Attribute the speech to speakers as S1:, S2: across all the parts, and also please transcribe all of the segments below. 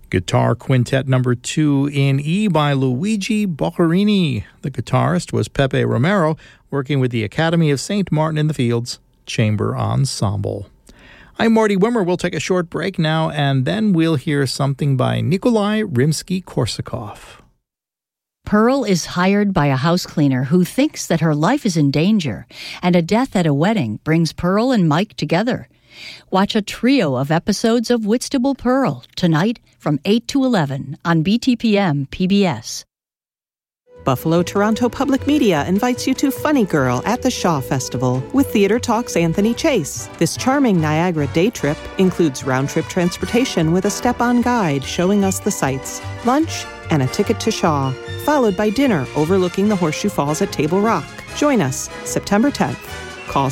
S1: Guitar Quintet number 2 in E by Luigi Boccherini. The guitarist was Pepe Romero, working with the Academy of St. Martin in the Fields Chamber Ensemble. I'm Marty Wimmer. We'll take a short break now, and then we'll hear something by Nikolai Rimsky-Korsakov.
S2: Pearl is hired by a house cleaner who thinks that her life is in danger, and a death at a wedding brings Pearl and Mike together. Watch a trio of episodes of Whitstable Pearl tonight from 8 to 11 on BTPM PBS.
S3: Buffalo Toronto Public Media invites you to Funny Girl at the Shaw Festival with Theatre Talk's Anthony Chase. This charming Niagara day trip includes round-trip transportation with a step-on guide showing us the sights, lunch, and a ticket to Shaw, followed by dinner overlooking the Horseshoe Falls at Table Rock. Join us September 10th. Call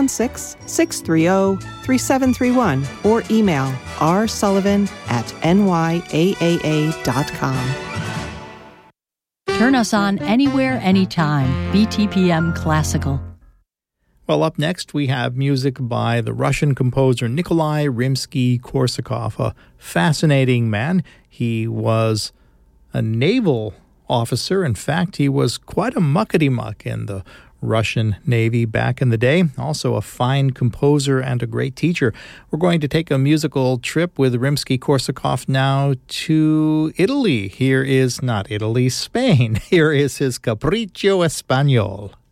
S3: 716-630-3731 or email rsullivan@nyaaa.com.
S2: Turn us on anywhere, anytime. BTPM Classical.
S1: Well, up next we have music by the Russian composer Nikolai Rimsky-Korsakov, a fascinating man. He was a naval officer. In fact, he was quite a muckety-muck in the Russian Navy back in the day. Also a fine composer and a great teacher. We're going to take a musical trip with Rimsky-Korsakov now to Italy. Here is not Italy, Spain. Here is his Capriccio Español.